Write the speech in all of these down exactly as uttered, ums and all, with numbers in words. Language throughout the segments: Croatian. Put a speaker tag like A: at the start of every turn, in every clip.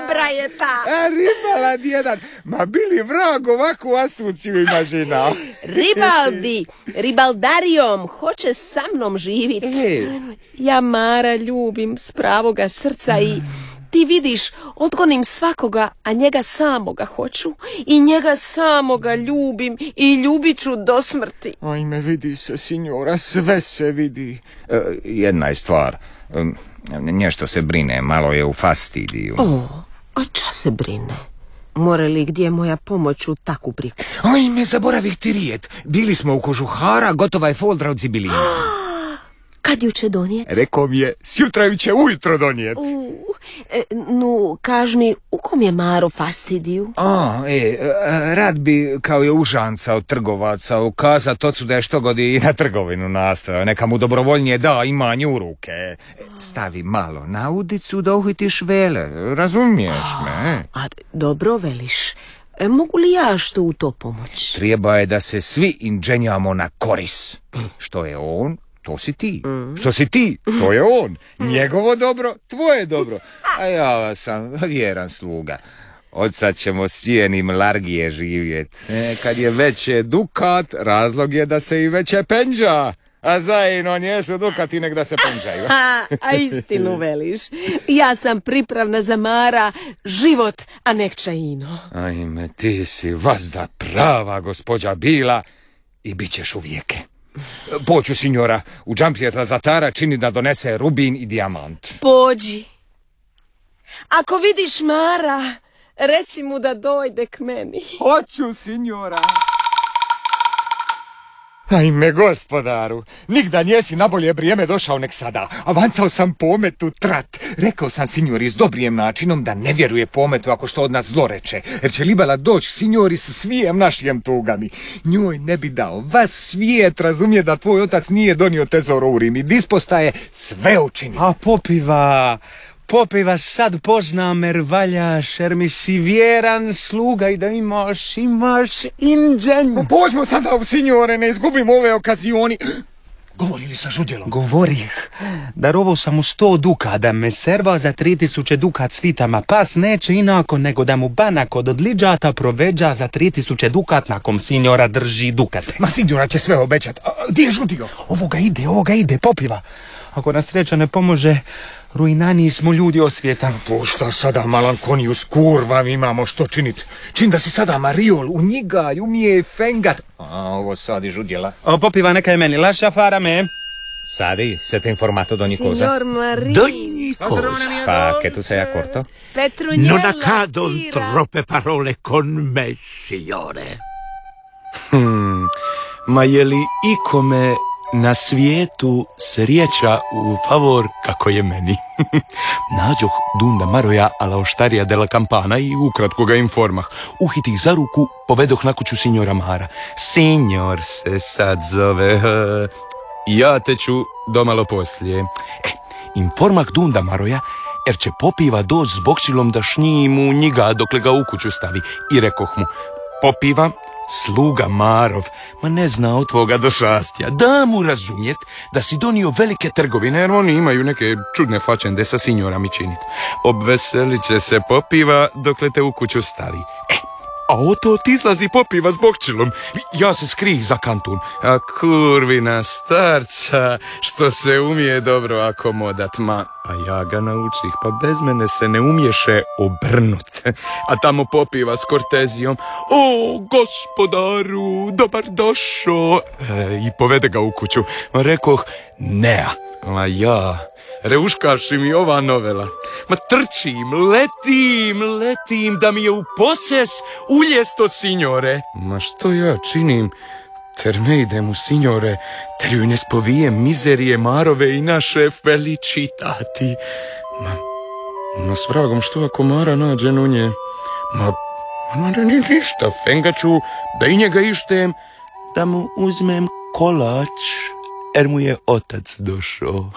A: dobra je ta.
B: A Ribalad jedan. Ma bili vrag ovakvu astuciju ima žena.
A: Ribaldi, Ribaldarijom, hoće sa mnom živjeti.
B: E.
A: Ja Mara ljubim s pravoga srca i ti vidiš, odgonim svakoga, a njega samoga hoću. I njega samoga ljubim i ljubit ću do smrti.
B: Ajme, vidi se, signora, sve se vidi. E, jedna je stvar. E, nešto se brine, malo je u fastidiju.
A: O, a ča se brine? More li gdje je moja pomoć u taku priku?
B: Ajme, zaboravih ti rijet. Bili smo u kožuhara, gotova je foldra od zibilina.
A: Kad ju će donijeti?
B: Rekao mi je, sjutra ju će ujutro donijeti.
A: U, e, nu, kaž mi, u kom je Maro fastidiju?
B: A, e, rad bi, kao je užanca od trgovaca, ukazat ocu da je što god i na trgovinu nastavio. Neka mu dobrovoljnije da imanje u ruke. Stavi malo na udicu da uhitiš vele, razumiješ me?
A: A, dobro veliš. E, mogu li ja što u to pomoć?
B: Treba je da se svi inđenjamo na koris. Što je on, to si ti. Mm. Što si ti, to je on. Njegovo dobro, tvoje dobro. A ja sam vjeran sluga. Od sad ćemo s cijenim largije živjet. E, kad je veće dukat, razlog je da se i veće penđa. A zajedno nijesu dukati nek da se penđaju.
A: A, a istinu veliš. Ja sam pripravna za Mara život, a nek čaino.
B: Ajme, ti si vazda prava gospođa bila i bit ćeš uvijeke. Poću, signora, u džampijeta zatara čini da donese rubin i dijamant.
A: Pođi. Ako vidiš Mara, reci mu da dojde k meni.
B: Hoću, signora. Ajme, gospodaru, nigda njesi na bolje vrijeme došao nek sada. Avancao sam pometu trat. Rekao sam signori s dobrijem načinom da ne vjeruje pometu ako što od nas zloreče. Jer će libala doći signori s svijem našim tugami. Njoj ne bi dao. Vas svijet razumije da tvoj otac nije donio tezoro u Rim i dispostaje sve učiniti.
C: A popiva... Popiva sad poznam jer valjaš, jer mi si vjeran sluga i da imaš, imaš inđen.
B: Pođmo sada u signore, ne izgubimo ove okazioni. Govori li sa žudjelom?
C: Govorih. Darovao sam mu sto duka da me serva za tri tisuće dukat svitama. Pas neće inako nego da mu banak od odliđata proveđa za tri tisuće dukat nakom signora drži dukate.
B: Ma signora će sve obećat. A, gdje je žudio?
C: Ovoga ide, ovoga ide, popiva. Ako nas sreća ne pomože, ruinani smo ljudi osvijeta.
B: Pušta sada malankoniju s kurvam imamo što činiti. Čin da si sada Mariol u njega i umije fengat. A ovo sadi žudjela.
C: O, popiva neka je meni, lascia fare a me.
B: Sadi, siete informato d'ogni cosa?
A: Signor Marini.
D: D'ogni cosa.
B: Pa, che tu sei accorto?
A: Petrugnella.
D: Non accadono
A: tira.
D: troppe parole con me, signore.
C: Hmm, ma je li ikome na svijetu srijeća u favor kako je meni? Nađoh Dunda Maroja alla oštarija della Campana i ukratko ga informah. Uhitih za ruku, povedoh na kuću signora Mara. Signor se sad zove... Ja te ću domalo poslije. E, informah Dunda Maroja, jer će popiva doći s boksilom da šnji mu njega dokle ga u kuću stavi. I rekoh mu, popiva, sluga Marov, ma ne zna od tvoga do šastja. Da mu razumjet da si donio velike trgovine, jer oni imaju neke čudne fačende sa signorami činit. Obveselit će se popiva dokle te u kuću stavi. E, a oto ti izlazi popiva s bokčilom. Ja se skrih za kantun. A kurvina starca, što se umije dobro akomodat, ma, a ja ga naučih, pa bez mene se ne umješe obrnut. A tamo popiva s kortezijom, o, gospodaru, dobar došo. E, I povede ga u kuću. Rekoh, nea, a ja... Reuškaši mi ova novela. Ma trčim, letim, letim, da mi je u poses uljesto signore. Ma što ja činim, ter ne idem u signore, ter ju ne spovijem mizerije Marove i naše felicitati. Ma, ma s vragom što ako Mara nađe u nje? Ma, ma ne, ništa, fengaću, da i njega ištem, da mu uzmem kolač, jer mu je otac došao.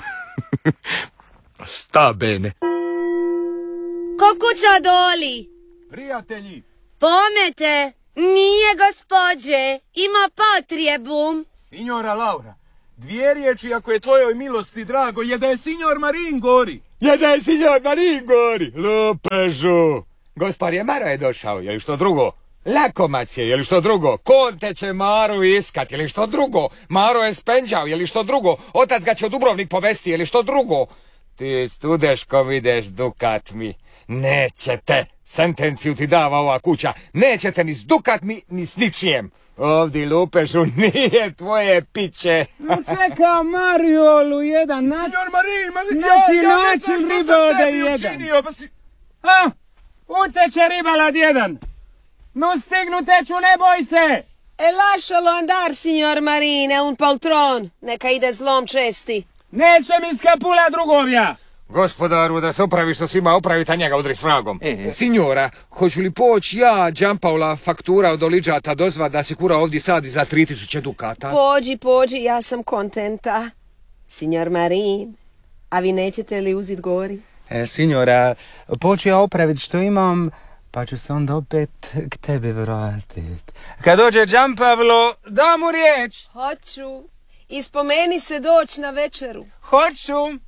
C: Sta bene.
E: Ko kuća doli?
B: Prijatelji!
E: Pomete, nije gospođe, ima potrebu.
C: Signora Laura, dvije riječi ako je tvojoj milosti drago je da je signor Marin gori.
B: Jedan signor Marin gori. Lupežu. Gospodje Maro je došao, je li što drugo? Lakomac je, je li što drugo? Konte će Maru iskat, je li što drugo? Maro je spenđao, je li što drugo? Otac ga će u Dubrovnik povesti, je li što drugo? Ti studeškom ideš dukat mi. Nećete, sentenciju ti dava ova kuća. Nećete ni s dukat mi, ni s ničijem. Ovdje, Lupežu, nije tvoje piće.
F: No čeka Mariolu jedan na...
B: Signor Marin, ma...
F: Znači način ribe ode jedan.
B: Pa si...
F: A, uteče ribalad jedan. No stignu teču, ne boj se.
A: E lascialo andar, signor Marin, è un poltron. Neka ide zlom česti.
F: Neće mi skapula drugovja.
B: Gospodaru, da se opravi što si ima opraviti, a njega udri s vragom. E, signora, hoću li poći ja, Giampaola, faktura od oliđata dozva da si kura ovdje sadi za tri tisuće dukata?
A: Pođi, pođi, ja sam kontenta. Signor Marin, a vi nećete li uzit gori?
F: E, signora, poću ja opraviti što imam, pa ću se onda opet k tebi vratit. Kad dođe Giampaolo, da mu riječ.
A: Hoću. I spomeni se doći na večeru.
F: Hoću.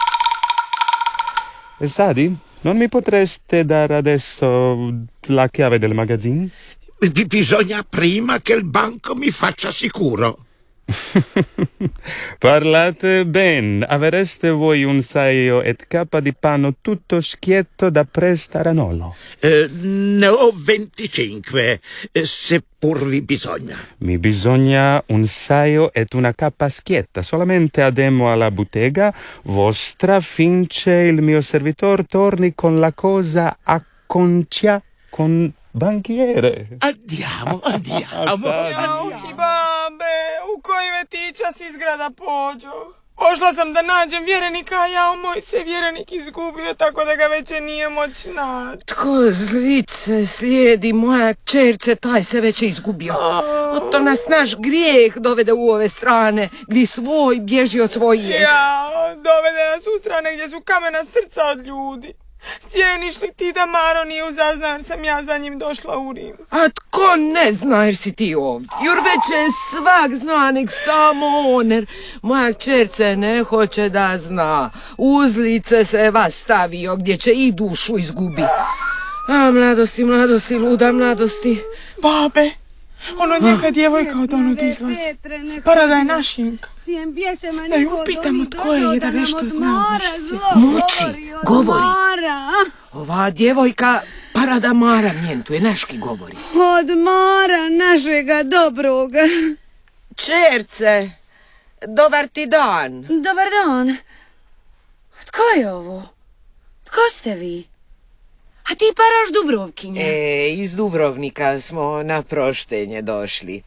F: Sadi, non mi potreste dare adesso la chiave del magazzino?
D: B- bisogna prima che il banco mi faccia sicuro.
F: Parlate ben, avreste voi un saio et capa di panno tutto schietto da prestaranolo?
D: Eh, ne ho venticinque, eh, seppur vi bisogna.
F: Mi bisogna un saio et una capa schietta. Solamente ademo alla bottega vostra finché il mio servitor torni con la cosa a concia con banchiere.
D: Andiamo, andiamo.
G: Jauhi, babe, u koji vetića si zgrada pođo? Pošla sam da nađem vjerenika, a jao moj se vjerenik izgubio, tako da ga već nije moć naći.
H: Tko zlice slijedi moja kćerce, taj se već izgubio. Oto nas naš grijeh dovede u ove strane, gdje svoj bježi od svojih.
G: Jao, dovede nas u strane gdje su kamena srca od ljudi. Cijeniš li ti da Maro nije uzazna jer sam ja za njim došla u Rim?
H: A tko ne zna jer si ti ovdje? Jur već je svak znanik, samo on, jer moja kćerce ne hoće da zna. Uzlice se vas stavio gdje će i dušu izgubi. A mladosti, mladosti, luda mladosti.
G: Babe, ono neka djevojka od onog izlazi. Para da je našinka. Da ju upitamo tko je i da nešto zna o naše svijetu.
H: Muči, govori. Ova djevojka para da Mara mjentuje, naški govori.
E: Od Mara našega dobroga.
H: Čerce, dobar ti dan.
E: Dobar dan. Tko je ovo? Tko ste vi? A ti paraš Dubrovkinja?
H: E, iz Dubrovnika smo na proštenje došli.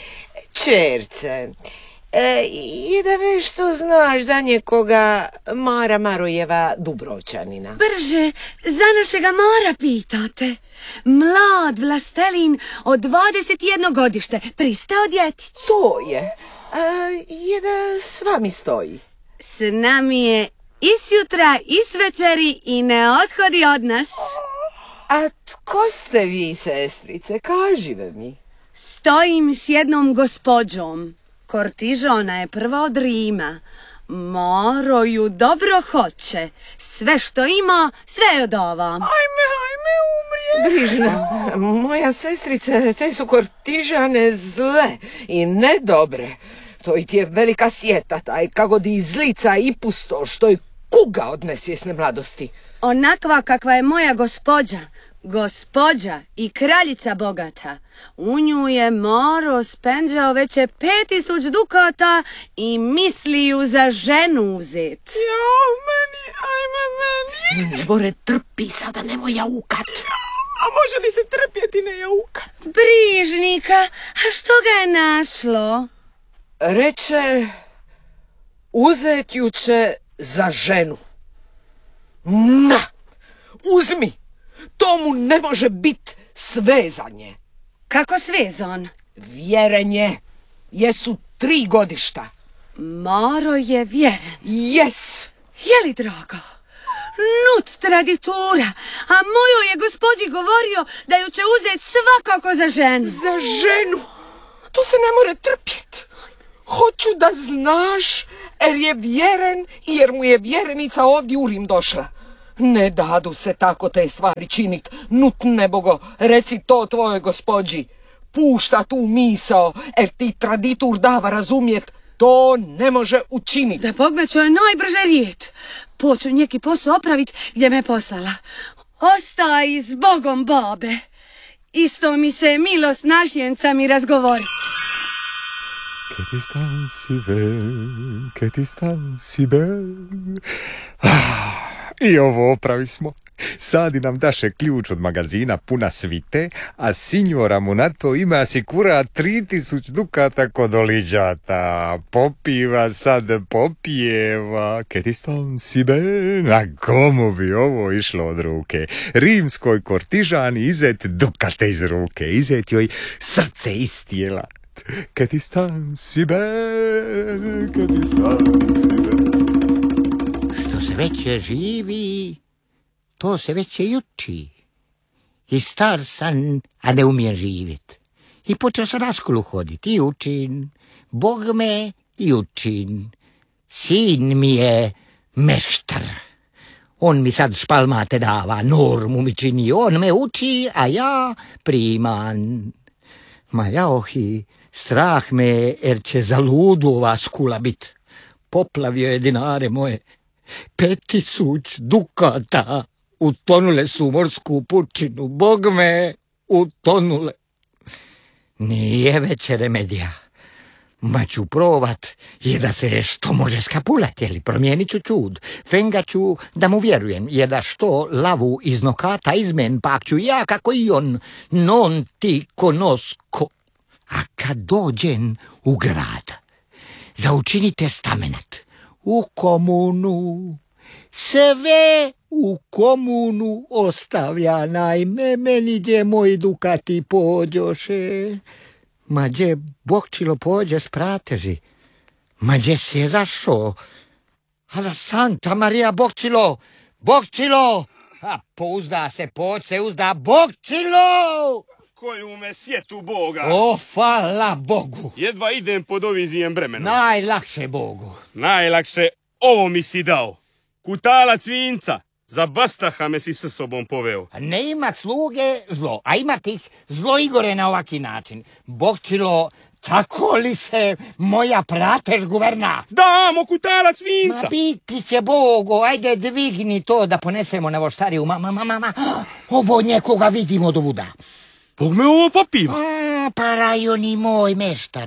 H: Čerce, e, i da već što znaš za njekoga Mara Marojeva Dubrovčanina.
E: Brže, za našega Mara pitate. Mlad vlastelin od dvadeset jedno godište, pristao djetić.
H: To je. A, je da s vami stoji.
E: S nami je i sjutra i s večeri i ne odhodi od nas.
H: A tko ste vi, sestrice? Kažive mi.
E: Stojim s jednom gospođom. Kortižona je prva od Rima. Maro ju dobro hoće. Sve što ima, sve joj dava.
G: Ajme, ajme, umrije.
H: Brižna, moja sestrice, te su kortižane zle i nedobre. To i ti je velika sjeta, taj kako di zlica i pusto, što je kuga od nesvjesne mladosti.
E: Onakva kakva je moja gospođa, gospođa i kraljica bogata. U nju je Maro spenđao već je pet tisuć dukata i misli ju za ženu uzet.
G: Jao, meni, ajme, meni.
H: Nebore, trpi sada, nemoj jaukat.
G: A može li se trpjeti ne jaukat?
E: Brižnika, a što ga je našlo?
H: Reče, uzet ju će za ženu. Na, uzmi, to mu ne može bit svezanje.
E: Kako svezon?
H: Vjerenje, jesu tri godišta.
E: Maro je vjeren.
H: Jes.
E: Je li, draga? Nut traditura, a mojoj je gospođi govorio da ju će uzet svakako za ženu.
H: Za ženu? To se ne more trpjet. Hoću da znaš, jer je vjeren i jer mu je vjerenica ovdje u Rim došla. Ne dadu se tako te stvari činit, nut nebogo, reci to tvojoj gospođi. Pušta tu misao, jer ti traditur dava razumjet, to ne može učiniti.
E: Da Bogme ću joj najbrže rijet. Poču neki posao opravit gdje me poslala. Ostaj s Bogom, babe. Isto mi se milo s našljenca mi razgovori.
F: Che ti stansi ben, che ti stansi ben.
B: Ah, i ovo opravi smo. Sadi nam daše ključ od magazina puna svite, a signora mu na to ima asikura tri tisuć dukata kod oliđata. Popiva sad, popijeva, che ti stansi ben. A komu bi ovo išlo od ruke? Rimskoj kortižani izet dukate iz ruke, izet joj srce iz tijela. Che ti stansi ben, che ti stansi ben.
D: Što se veće živi, to se veće juči. I star sam, a ne umijem živjet. I počeo sam na školu hodit i učin. Bog me i učin. Sin mi je meštar. On mi sad špalmate dava, normu mi čini. On me uči, a ja priman. Ma jaohi, strah me, jer će za ludu ova škula bit. Poplavio je dinare moje. Pet tisuć dukata utonule su u morsku pučinu. Bog me utonule. Nije već remedija. Ma ću provat je da se što može skapulat, jeli promijenit ću čud. Fenga ću da mu vjerujem, je da što lavu iz nokata izmen, pak ću ja kako i on, non ti konosko. A kad dođen u grad, zaučini testamenat u komunu, sve u komunu ostavlja, najme meni gdje moji dukati pođoše. Ma gdje Bogčilo pođe s prateži, ma gdje si je zašao? Ala Santa Maria Bogčilo, Bogčilo, a pouzda se, poć se uzda, Bogčilo!
I: Koju me sjetu Boga.
D: O, hvala Bogu.
I: Jedva idem pod ovizijem bremenom.
D: Najlakše Bogu.
I: Najlakše ovo mi si dao. Kutalac vinca. Za bastaha me si sa sobom poveo.
D: Ne imat sluge zlo, a imat ih zlo Igore na ovaki način. Bogčilo, tako li se moja pratež guverna?
I: Damo kutalac vinca.
D: Ma biti će Bogu, ajde dvigni to da ponesemo na voštariju. Mama, mama, mama, ovo njekoga vidimo do vuda.
I: Bog me ovo popiva.
D: A, pa rajoni moj meštar.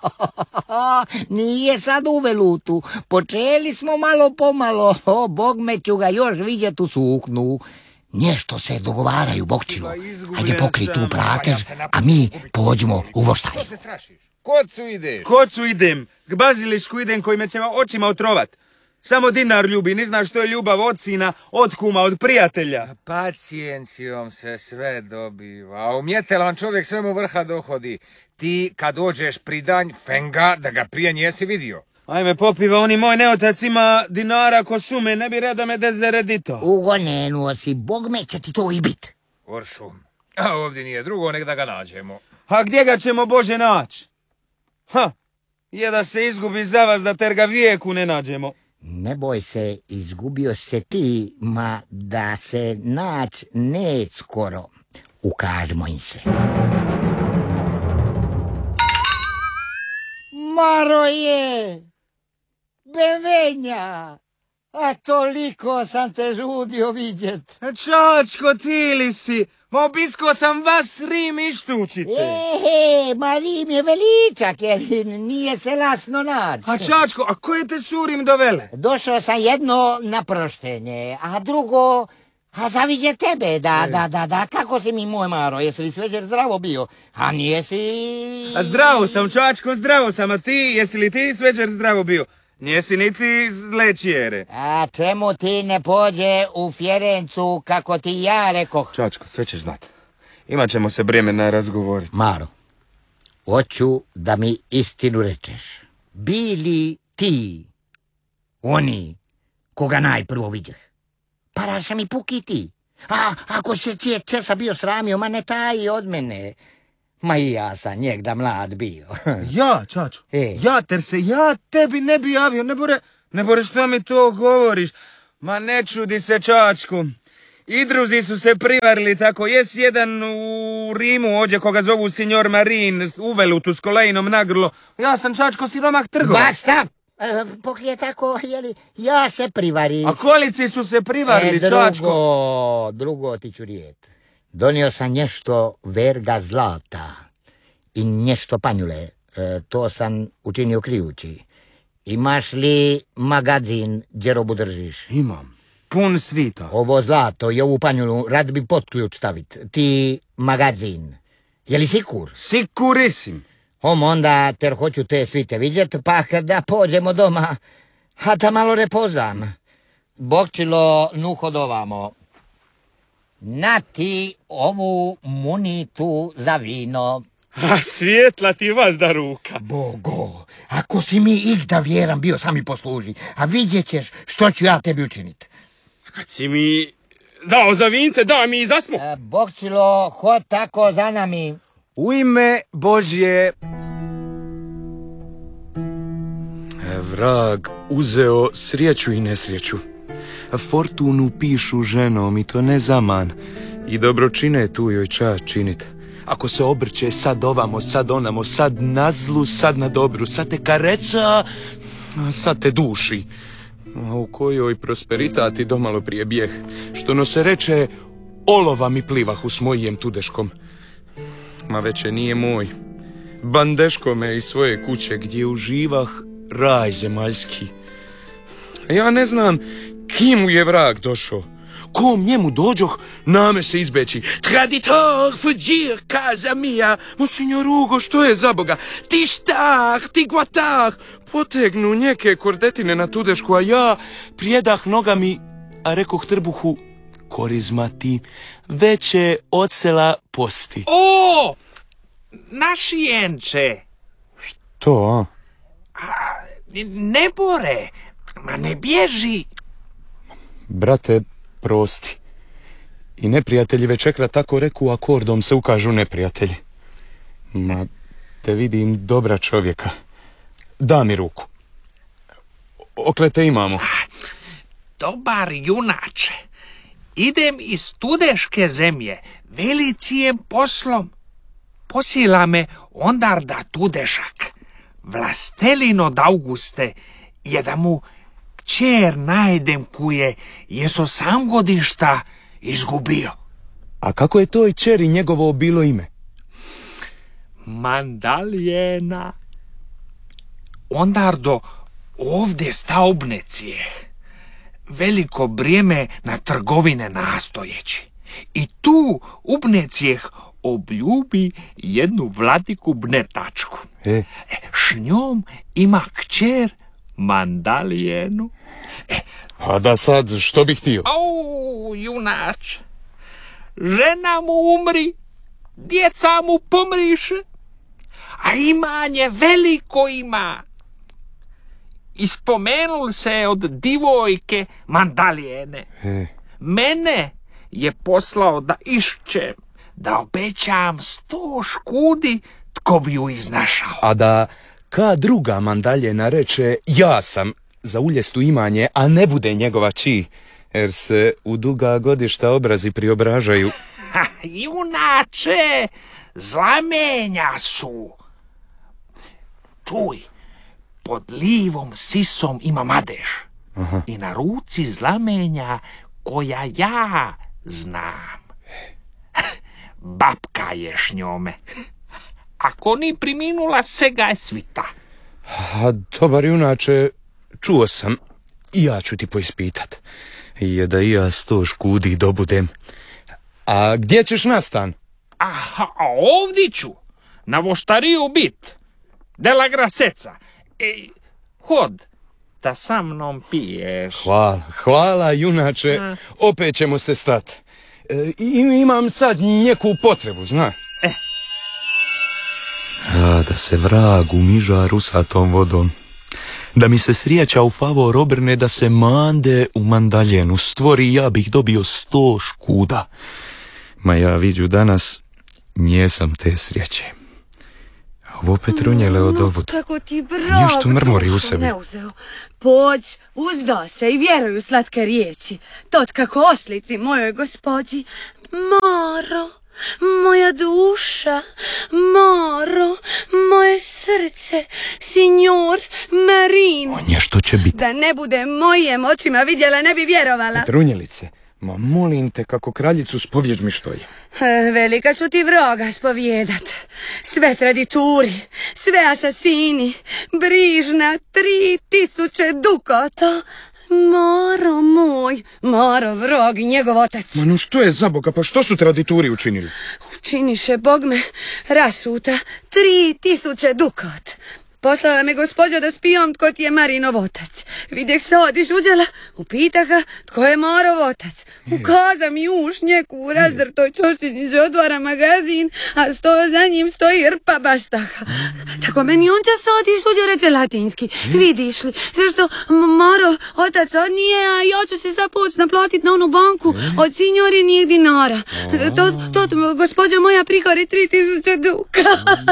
D: Nije sad u velutu. Počeli smo malo pomalo. O, Bog me ću ga još vidjet u suknu. Nešto se dogovaraju, Bogčilo. Ajde pokri tu pratež, a mi pođemo u voštariju.
B: Što se strašiš? Kocu ideš?
F: Kocu idem, k bazilišku idem koji me će očima otrovat. Samo dinar ljubi, ne znaš što je ljubav od sina, od kuma, od prijatelja.
B: Pacijencijom se sve dobiva, a umjetelan čovjek svemu vrha dohodi. Ti kad dođeš pri danj fenga da ga prije njesi vidio.
F: Ajme popiva, oni moj neotac ima dinara ko šume, ne bi reda me dezeredito.
D: Ugonenuo si, Bog me će ti to i bit.
B: Oršu, a ovdje nije drugo, nek da ga nađemo.
F: A gdje ga ćemo Bože naći? Ha, je da se izgubi za vas da ter ga vijeku ne nađemo.
D: Ne boj se, izgubio se ti, ma da se nać ne skoro. Ukažmo im se. Maroje, bevenja, a toliko sam te žudio vidjet.
F: Čačko, ti li si? Obisko sam vas Rim ištučite.
D: Ehe, ma Rim je veličak, jer nije se lasno naći.
F: A Čačko, a koje te su Rim dovele?
D: Došao sam jedno na proštenje, a drugo, a zaviđe tebe, da, da, da, da, kako si mi moj Maro, jesi li sveđer zdravo bio? A nije si...
F: A zdravo sam, Čačko, zdravo sam, a ti, jesi li ti sveđer zdravo bio? Njesi niti zle čijere.
D: A čemu ti ne pođe u Fjerencu, kako ti ja rekoh?
F: Čačko, sve ćeš znat. Imat ćemo se vremena razgovoriti.
D: Maro, hoću da mi istinu rečeš. Bili ti oni koga najprvo vidjeh? Paraša mi puki ti. A ako se ti je česa bio sramio, ma ne taji od mene. Ma i ja sam njeg da mlad bio.
C: Ja, čačo,
D: E.
C: ja, ter se ja tebi ne bi javio, ne bore, ne bore što mi to govoriš. Ma ne čudi se, čačko. Idruzi su se privarili tako, jes jedan u Rimu ođe koga zovu signor Marin, uvelu tu s kolejnom nagrlo. Ja sam, čačko, siromah trgovac.
D: Basta! E, pok je tako, jeli, ja se privari.
C: A kolici su se privarili,
D: e, drugo,
C: čačko?
D: Drugo ti ću rijet. Donio sam nešto verga zlata i nešto panjule. E, to sam učinio krijući. Imaš li magazin gdje robu držiš?
C: Imam. Pun svita.
D: Ovo zlato i ovu panjulu rad bi pod ključ stavit. Ti magazin. Je li sikur?
C: Sikurisim.
D: Om, onda ter hoću te svite vidjet, pa kada pođemo doma, a da malo repozam. Bokčilo, nu hodovamo. Na ti ovu munitu za vino.
I: A svijetla ti vas da ruka.
D: Bogo, ako si mi igda vjeran bio, sami posluži, a vidjet ćeš što ću ja tebi učinit.
I: Kad si mi dao za vince, dao mi i zasmo.
D: E, Bokčilo, hod tako za nami.
C: U ime Božje. Vrag uzeo srijeću i nesrijeću. Fortunu pišu ženom i to ne zaman. I dobročine tu joj ča činit. Ako se obrće sad ovamo, sad onamo, sad na zlu, sad na dobru, sad te kareca, sad te duši. A u kojoj prosperitati domalo prije bijeh, što no se reče, olova mi plivahu s mojijem tudeškom. Ma veće nije moj. Bandeško me iz svoje kuće gdje uživah raj zemaljski. A ja ne znam kim mu je vrag došao. Kom njemu dođoh, name se izbeći. Traditor, fuđir, kaza mija. Monsignor Ugo, što je za Boga? Ti štah, ti guatah. Potegnu njeke kordetine na tudešku, a ja prijedah nogami, a rekoh trbuhu, korizma ti, veće od sela posti.
J: O, naš jenče.
C: To, a?
J: Ne bore, ma ne bježi.
C: Brate, prosti. I neprijatelji večekra tako reku akordom se ukažu neprijatelji. Ma, te vidim dobra čovjeka. Da mi ruku. Okle te imamo.
J: Dobar junače, idem iz tudeške zemlje velicijem poslom. Posila me ondar da tudešak, vlastelin od Auguste, je da mu kćer najdem kuje jeso sam godišta izgubio.
C: A kako je toj čeri njegovo bilo ime?
J: Mandaljena. Ondar do ovdje staubnecije. Veliko brijeme na trgovine nastojeći. I tu ubnecijeh obljubi jednu vladiku bnetačku.
C: E.
J: E, s njom ima kćer Mandalijenu. E,
C: A da sad, što bih htio?
J: au, junač, žena mu umri, djeca mu pomriše, a imanje veliko ima. Ispomenul se od divojke Mandalijene.
C: E.
J: Mene je poslao da išćem, da obećam sto škudi tko bi ju iznašao.
C: A da ka druga Mandaljena reče, ja sam za uljestu imanje, a ne bude njegova či, jer se u duga godišta obrazi priobražaju.
J: Ha, junače, zlamenja su. Čuj, pod livom sisom ima madež.
C: Aha.
J: I na ruci zlamenja koja ja znam. Babka je s njome. Ako ni priminula, sega je svita.
C: A dobar junače, čuo sam, i ja ću ti poispitat. Je da i ja sto škudi dobudem. A gdje ćeš nastan?
J: Aha, a ovdje ću, na voštariju bit, de la Graseca. E, hod, da sa mnom piješ.
C: Hvala, hvala junače,
J: A.
C: opet ćemo se stat. E, i, imam sad neku potrebu, znaš.
J: E.
C: A, da se vrag umiža rusatom vodom. Da mi se srijeća u favor obrne, da se mande u Mandaljenu stvori, ja bih dobio sto škuda. Ma ja viđu danas Njesam te sreće. Ovo Petrunjele od ovud.
E: Kako ti vrag
C: Nešto mrmori u
E: dušu
C: sebi.
E: ne uzeo. Pođ, uzda se i vjeruj u slatke riječi. Tot kako oslici mojoj gospođi. Maro, moja duša, Maro, moje srce, signor Marino.
C: O, nešto će biti.
E: Da ne bude mojim očima vidjela, ne bi vjerovala.
C: Petrunjelice, ma molim te kako kraljicu spovjeć mi što je.
E: E, Velika ću ti vroga spovijedat. Sve tradituri, sve asasini, brižna tri tisuće dukata. Maro moj, Maro vrog i njegov otac.
C: Ma no što je za Boga, pa što su tradituri učinili?
E: Učiniše Bog me rasuta tri tisuće dukat. Poslala me gospođa da spijom tko ti je Marinov otac. Vidjeh se odiš uđela, upita ga tko je Marov otac. Ukaza mi uš njeku u razdrtoj čošćini gdje otvara magazin, a sto za njim stoji rpa bastaha. Tako meni on će se odiš uđe reče latinski. Vidiš li, zašto Marov otac odnije, a ja ću se sad poći naplatit na onu banku od signorinih dinara. To, to gospođa moja prihori tri tisuće duka.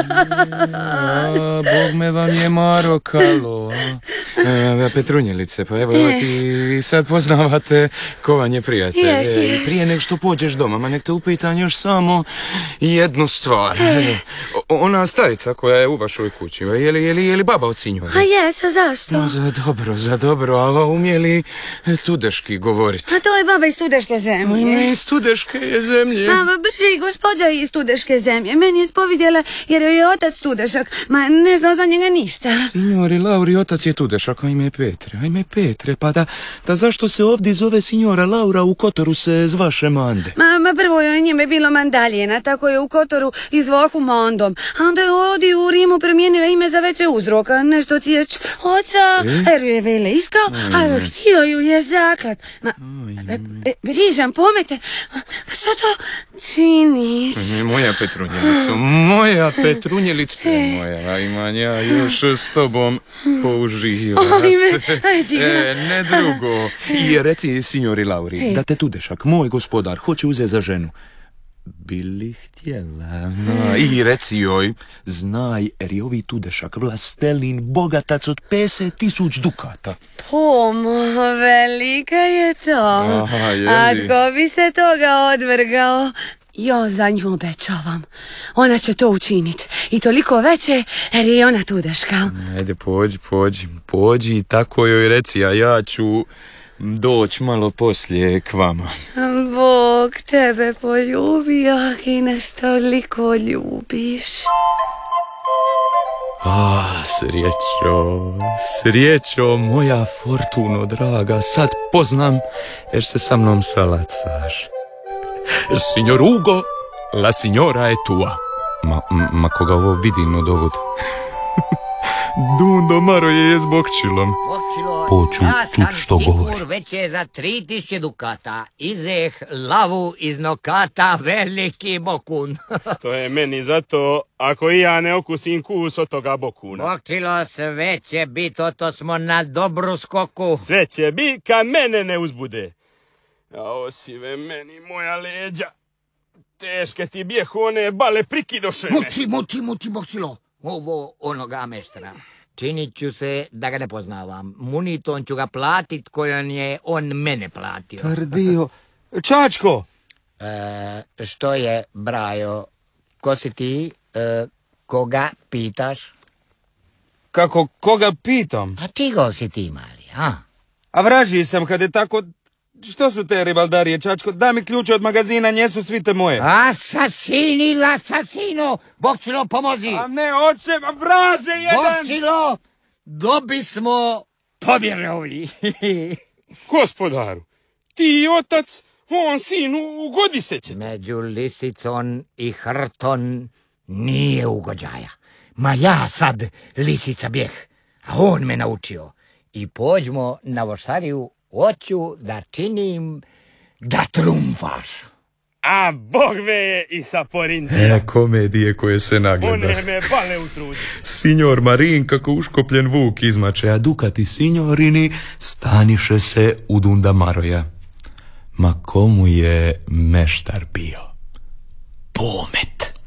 C: A, Bog me vam je Maro kalo. E, Petrunjelice, pa evo
E: E.
C: ti sad poznavate ko vam je prijatelj.
E: Jes,
C: E,
E: jes.
C: Prije nek što pođeš doma, ma nek te upitam još samo jednu stvar. O, ona starica koja je u vašoj kući, je li, je li, je li baba od sinjora?
E: A jes, a zašto?
C: No, za dobro, za dobro, a ova umije li tudeški govoriti?
E: A to je baba iz Tudeške
C: Ma
E: zemlje.
C: ime iz tudeške je zemlje.
E: Mama, brže i gospođa iz Tudeške zemlje. Meni je spovidjela jer joj je otac Tudešak. Ma ne znam za njega ništa.
C: Signori Lauri, otac je tudešak, a ime Petre, a ime Petre, pa da, da zašto se ovdje zove signora Laura u Kotoru se zvaše Mande?
E: Mama, prvo joj njime bilo Mandaljena, tako je u Kotoru izvohu Mandom. A onda je ovdje u Rimu promijenila ime za veće uzroka, nešto cijeću oca, jer ju je vele iskao, a htio ju je zaklad. Ma, e, e, Rižan, pomete, pa što to činiš?
C: Moja Petrunjelica, moja Petrunjelica, moja, imam ja još s tobom použiva.
E: Ajme, ajde.
C: E, ne drugo. I reci, signori Lauri, da te tudešak, moj gospodar, hoće uzeti za ženu. Bili htjela. No, i reci joj, znaj, jer je ovi tudešak vlastelin bogatac od pedeset tisuć dukata.
E: Pomo, velika je to.
C: Aha, je
E: A
C: li?
E: tko bi se toga odvrgao? Ja za nju obećavam. Ona će to učiniti. I toliko veće, jer je ona tudeška.
C: Ajde, pođi, pođi, pođi i tako joj reci, a ja ću doći malo poslije k vama.
E: Bog tebe poljubi, aki nas toliko ljubiš.
C: A, srećo, srećo, moja Fortuno draga, sad poznam, jer se sa mnom salacaš. Signor Ugo, la signora je tua. Ma, m- ma koga ovo vidim od ovog. Dundo Maro je s bokčilom.
D: Bokčilo,
C: Poču
D: ja
C: čut
D: sam
C: što
D: sigur
C: govori.
D: već je za tri tisuće dukata. Izeh lavu iz nokata veliki bokun.
I: To je meni zato ako i ja ne okusim kus od toga bokuna.
D: Bokčilo, sve će bit, oto smo na dobru skoku.
I: Sve će bi kad mene ne uzbude. A osive meni moja leđa. Teške ti bijeh one bale prikidoše me.
D: Muči, muči, muči, Bokčilo. Ovo onoga meštra. Činit ću se da ga ne poznavam. Muniton ću ga platit kojon je on mene platio.
C: Kardio. Čačko!
D: E, što je, brajo? Ko si ti? E, koga pitaš?
F: Kako, koga pitam?
D: A čigo si ti, mali, a?
F: A vražiji sam kad je tako... Što su te ribaldarije, Čačko? Daj mi ključe od magazina, nje su svite moje.
D: Asasini, asasino! Bokčilo, pomozi!
F: A ne, oče, a vraže jedan!
D: Bokčilo, dobi smo pobjere ovi.
I: Gospodaru, ti i otac, on sin, ugodi se ćete.
D: Među lisicon i hrton nije ugođaja. Ma ja sad lisica bijeh, a on me naučio. I pođmo na vošariju, hoću da činim da trumfaš.
I: A Bog me je i sa porinti.
C: E, komedije koje se nagleda.
I: One me bale u trudu.
C: Signor Marin kako uškopljen vuk izmače, a dukati signorini staniše se u Dunda Maroja. Ma komu je meštar bio? Pomet.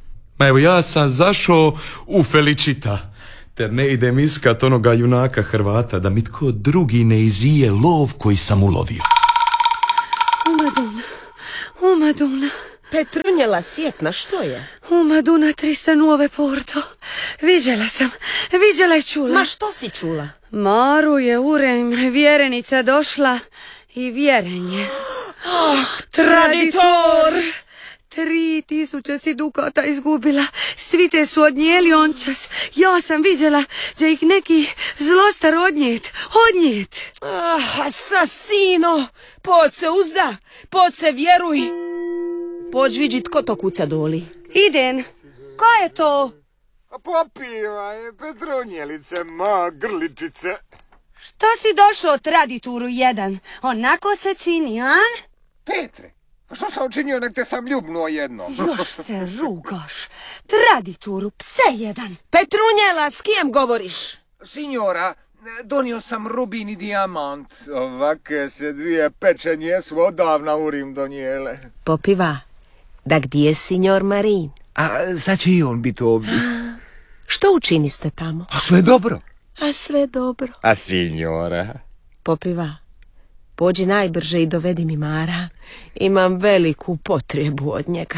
C: Ma evo, ja sam zašao u Felicita, ter ne idem iskat onoga junaka Hrvata, da mi tko drugi ne izije lov koji sam ulovio.
E: Umaduna, Umaduna.
A: Petrunjela sjetna, što je?
E: Umaduna trista nuove porto. Viđela sam, viđela i čula.
A: Ma što si čula?
E: Maru je urem, vjerenica došla i vjerenje.
A: Oh,
E: traditor! Tri tisuće si dukata izgubila. Svi te su odnijeli ončas. Ja sam viđela da ih neki zlostar odnjet. Odnjet.
A: Ah, asasino! Poď se uzda, poď se vjeruj. Pođ vidjeti ko to kuca doli.
E: Idem. Ko je to?
B: Popivaj, Petrunjelice, ma grličice.
E: Što si došao tradituru jedan? Onako se čini, a?
B: Petre, a što sam učinio, nek te sam ljubnuo jedno?
E: Još se rugaš. Tradituru, pse jedan.
A: Petrunjela, s kijem govoriš?
B: Signora, donio sam rubin i dijamant. Ovake se dvije pečenje su odavna u Rim donijele.
A: Popiva, da gdje je signor Marin?
B: A sad će i on biti ovdje.
A: Što učiniste tamo?
B: A sve dobro.
A: A sve dobro.
B: A signora?
A: Popiva, pođi najbrže i dovedi mi Mara. Imam veliku potrebu od njega.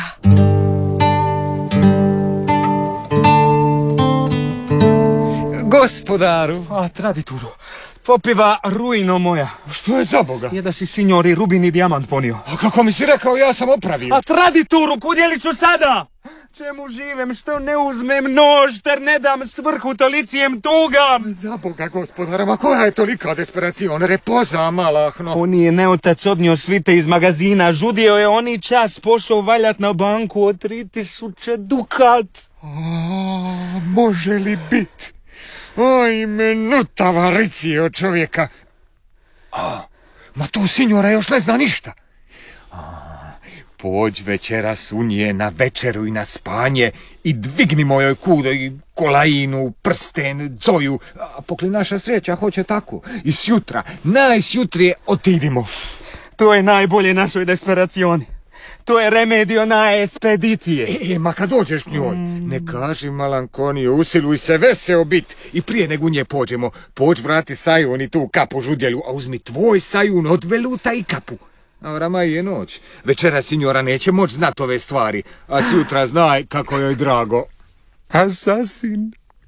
B: Gospodaru.
F: A, tradituru, Popiva, ruino moja.
B: Što je za Boga?
F: Je da si signori rubin i dijamant ponio.
B: A kako mi si rekao, ja sam opravio.
F: A tradituru, kudjeli ću sada? Čemu živem, što ne uzmem nož, ter ne dam svrhu tolicijem tugam?
B: Za Boga, gospodara, ma koja je tolika desperacion? Repoza, malahno.
F: On je neotac odnio svite iz magazina, žudio je oni čas, pošao valjat na banku od tri tisuće dukat.
B: A, može li bit? Oj, minuta varicije od čovjeka. A, ma tu signora još ne zna ništa. A, pođ večeras u nje na večeru i na spanje i dvigni mojoj kudo i kolajinu, prsten, coju. A pokli naša sreća hoće tako. I sjutra, najsjutrije otidimo.
F: To je najbolje našoj desperacioni. To je remedio na ekspeditije.
B: E, e, ma kad dođeš k njoj, ne kaži malankoniju, usiluj se veseo bit. I prije nego nje pođemo, pođ vrati sajun i tu kapu žudjelju, a uzmi tvoj sajun od veluta i kapu. A rama je noć. Večera signora neće moć znat ove stvari, a sutra znaj kako joj drago.
F: Asasin.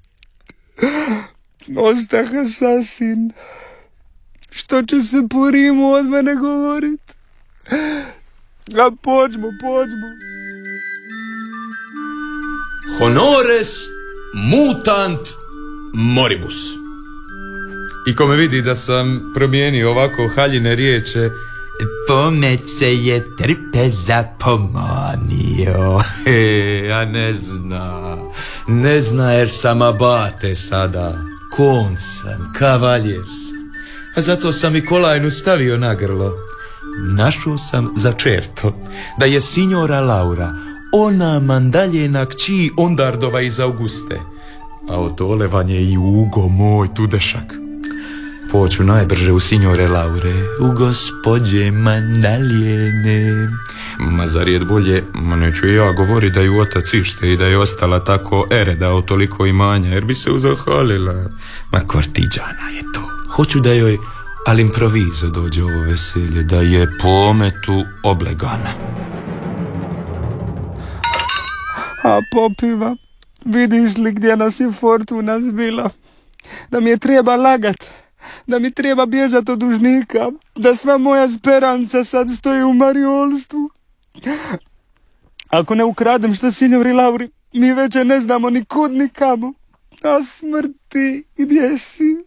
F: Ostah asasin. Što će se po Rimu od mene govorit? A pođmo, pođmo.
C: Honores mutant moribus. I ko me vidi da sam promijenio ovako haljine riječe, pomeć se je trpeza pomanio. E, a ne zna, ne zna jer sam abate sada. Kon sam, kavaljer sam. A zato sam i kolajnu stavio na grlo. Našao sam za čerto da je signora Laura ona mandaljena kći Ondardova iz Auguste, a otolevanje i Ugo moj tudešak. Poću najbrže u signore Laure, u gospođe mandaljene. Ma zar je bolje, ma neću i ja govori da ju otac ište i da je ostala tako ereda o toliko imanja, jer bi se uzahalila. Ma kortiđana je to. Hoću da joj ali improvizo dođe ovo veselje, da je po ometu oblegana.
F: A Popiva, vidiš li gdje nas je fortuna zbila? Da mi je treba lagat, da mi treba bježat od dužnika, da sva moja speranca sad stoji u mariolstvu. Ako ne ukradem što signori Lauri, mi već ne znamo ni kud ni kamo. A smrti, gdje si?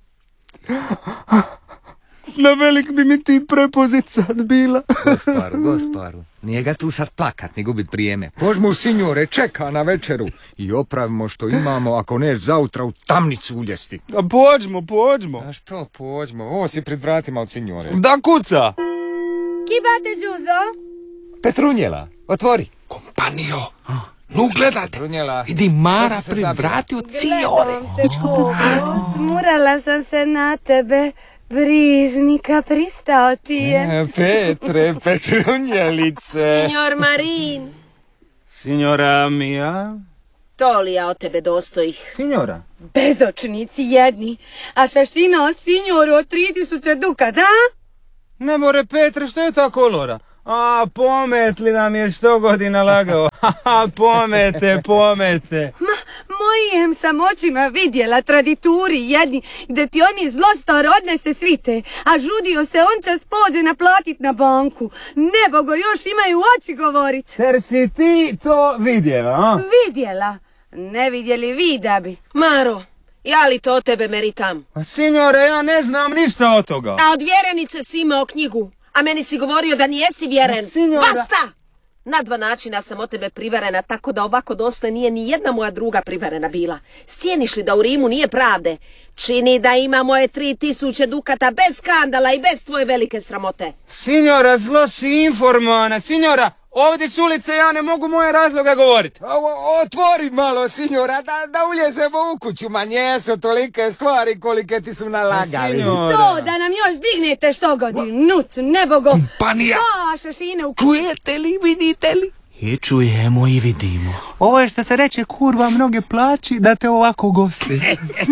F: Na velik bi mi ti prepozit sad bila.
B: Gosparu, gosparu, nije ga tu sad plakat ni gubit prijeme. Pođmo u signore, čeka na večeru i opravimo što imamo, ako neš zautra u tamnicu uljesti.
F: A pođmo, pođmo.
B: A što pođmo, ovo si pred vratima od signore.
F: Da kuca.
E: Kibate, Đuzo?
B: Petrunjela, otvori.
J: Kompanio, nu gledate,
B: Petrunjela,
J: vidi Mara pred vrati od signore.
E: Smurala sam se na tebe. Brižnika, pristao ti je.
B: Petre, Petrunjelice.
A: Signor Marin.
F: Signora mia,
A: To li ja od tebe dostoji?
F: Signora.
E: Bezočnici jedni. A šašina o sinjoru od tri tisuće dukata, a?
F: Ne more Petre, što je tako lora? A, pometli nam je što godina lagao. Haha, pomete, pomete.
E: Ma, mojim sam očima vidjela tradituri jedni, gdje ti oni zlostar odnese svite, a žudio se on čas pođe naplatit na banku. Nebogo još imaju oči govorit.
F: Ter si ti to vidjela, a?
E: Vidjela. Ne vidjeli vi da bi.
A: Maro, ja li to od tebe meritam?
F: A signore, ja ne znam ništa od toga.
A: A od vjerenice si imao knjigu, a meni si govorio da nijesi vjeren.
F: Signora...
A: Basta! Na dva načina sam od tebe priverena, tako da ovako dosta nije ni jedna moja druga priverena bila. Sjeniš li da u Rimu nije pravde? Čini da ima moje tri tisuće dukata bez skandala i bez tvoje velike sramote.
F: Signora, zlo si informovana. Signora, ovdje s ulice ja ne mogu moje razloga govoriti.
B: Otvori malo, signora, da, da uljezemo u kuću. Ma njesu tolike stvari kolike ti su nalagali.
E: To da nam još dignete što godin. Nut, nebogo.
J: Kompanija.
E: To, šašine u kuću.
J: Čujete li, vidite li?
C: I čujemo i vidimo. Ovo je što se reče, kurva, mnoge plaći da te ovako gosti.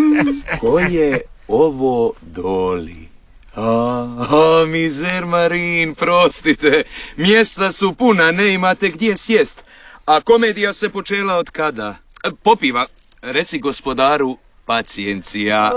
C: Ko je ovo doli? A, a, mizer Marin, prostite. Mjesta su puna, ne imate gdje sjest. A komedija se počela od kada? Popiva, reci gospodaru, pacijencija.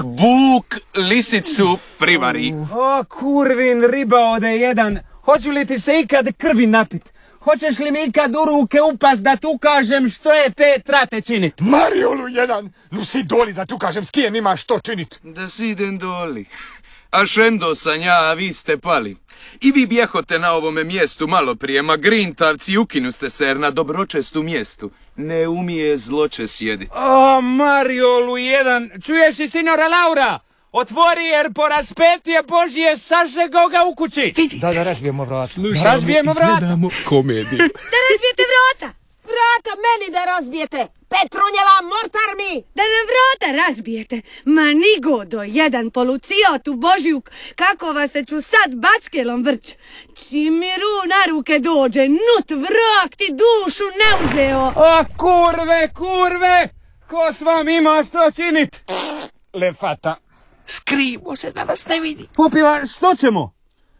C: Vuk lisicu privari.
F: O, kurvin riba ode jedan. Hoću li ti se ikad krvi napit? Hoćeš li mi ikad u ruke upast da tu kažem što je te trate činit?
B: Mariolu jedan, nu si doli da tu kažem s kijem imaš što činit.
C: Da si idem doli. A šendo sam ja, a vi ste pali. I vi bjehote na ovome mjestu malo prije, ma grintavci ukinu ste se jer na dobročestu mjestu ne umije zloče sjedit.
F: O, Mariolu jedan, čuješ i signora Laura? Otvori jer po raspetije Božije saže goga u kući.
B: Vidi. Da, da razbijemo vrata.
F: Da razbijemo vrata.
C: Gledamo komediju.
E: Da razbijete vrata.
A: Vrata meni da razbijete. Petrunjela, mortar mi.
E: Da nam vrata razbijete. Ma nigodo, jedan polucijot u Božjuk, kako vas se ću sad bačkelom vrć. Čim mi ru na ruke dođe, nut vrak ti dušu ne uzeo.
F: O, kurve, kurve, ko s vam ima što činit?
B: Lefata.
J: Skrivo se da nas ne vidi.
F: Popiva, što ćemo?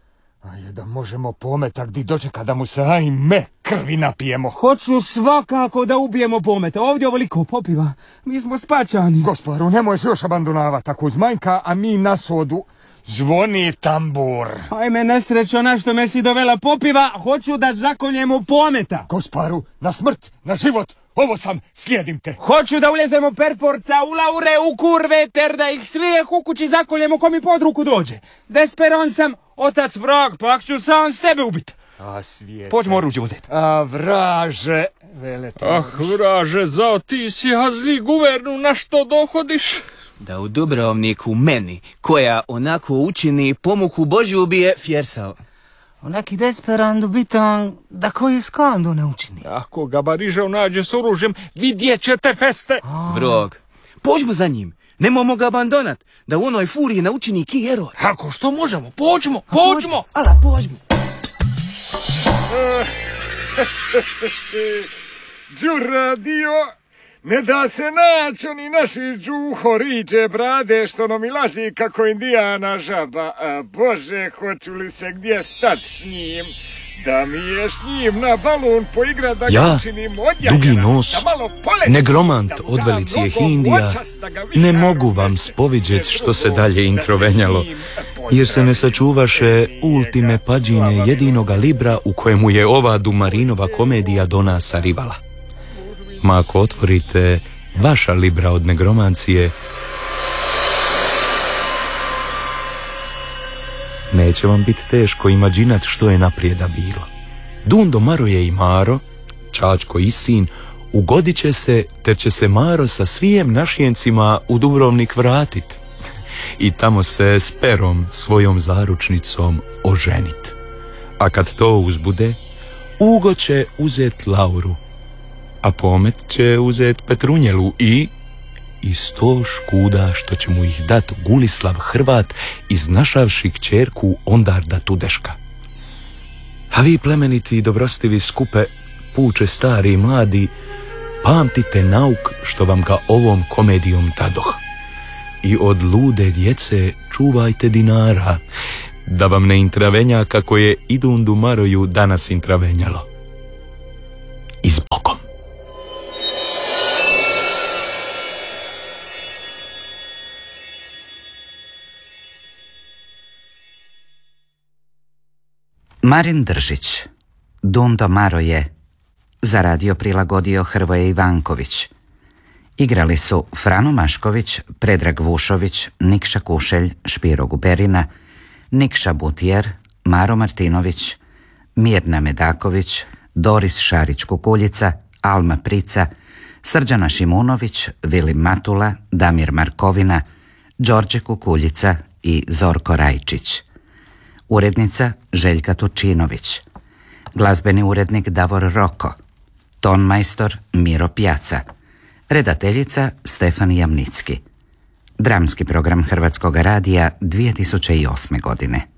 B: Ajde da možemo pometak di dočeka da mu se ajme krvi napijemo.
F: Hoću svakako da ubijemo pometa. Ovdje ovoliko popiva. Mi smo spačani.
B: Gospodaru, nemoj se još abandonavati tako uz manjka, a mi na sodu. Zvoni tambur.
F: Ajme nesrećo na što me si dovela popiva. Hoću da zakoljemo pometa.
B: Gospodaru, na smrt, na život. Ovo sam, slijedim te.
F: Hoću da uljezemo perforca u Laure, u kurve, ter da ih svijeh u kući zakoljemo ko mi pod ruku dođe. Desperon sam, otac vrag, pak ću sam sebe ubiti.
B: A svijet.
F: Pođemo oružje uzeti.
B: A vraže, velete.
J: Ah, vraže, zao ti si hazli guvernu, na što dohodiš?
K: Da u Dubrovniku meni, koja onako učini pomuku Božju ubije fjersao.
L: Onaki desperandu bitan da koji skandu ne učini.
J: Ako ga Barižev nađe s oružjem, vidjet ćete feste.
K: Vrog, pođmo za njim. Nemamo ga abandonat, da u onoj furiji ne učini ki eror.
J: Ako što možemo, pođmo, pođmo.
K: Ala, pođmo.
B: Đura dio, ne da se naći oni naši džuhoriđe brade što nam ilazi kako indijana žaba. A Bože, hoću li se gdje stat s njim? Da mi je s njim na balon poigra da
C: ja,
B: ga učinim odjajena,
C: dugi nos,
B: da malo poletim,
C: negromant
B: da
C: od
B: da
C: velicijeh
B: mnogo
C: Indija,
B: očas da ga vi
C: ne mogu
B: narode
C: vam
B: se
C: spovidjet što se
B: drugo,
C: dalje
B: da
C: introvenjalo,
B: se s njim
C: jer se ne
B: pozdravi.
C: sačuvaše ultime pađine jedinoga libra u kojemu je ova Dumarinova komedija do nas arivala. Ma ako otvorite vaša libra od negromancije, neće vam biti teško imaginat što je naprijeda bilo. Dundo Maroje i Maro, Čačko i sin, ugodit će se, ter će se Maro sa svijem našjencima u Dubrovnik vratit i tamo se s Perom, svojom zaručnicom, oženit. A kad to uzbude, Ugo će uzet Lauru, a Pomet će uzet Petrunjelu i i sto škuda što će mu ih dat Gulislav Hrvat, iznašavši kćerku Ondarda Tudeška. A vi plemeniti i dobrostivi skupe, puče stari i mladi, pamtite nauk što vam ga ovom komedijom tadoh. I od lude djece čuvajte dinara, da vam ne intravenja kako je Idundu Maroju danas intravenjalo. I s Bogom.
M: Marin Držić, Dundo Maroje, za radio prilagodio Hrvoje Ivanković. Igrali su Frano Mašković, Predrag Vušović, Nikša Kušelj, Špiro Guberina, Nikša Butjer, Maro Martinović, Mirna Medaković, Doris Šarić-Kukuljica, Alma Prica, Srđana Šimunović, Vilim Matula, Damir Markovina, Đorđe Kukuljica i Zorko Rajčić. Urednica Željka Tučinović. Glazbeni urednik Davor Roko. Tonmajstor Miro Pjaca. Redateljica Stefan Jamnicki. Dramski program Hrvatskog radija dvije tisuće osme godine.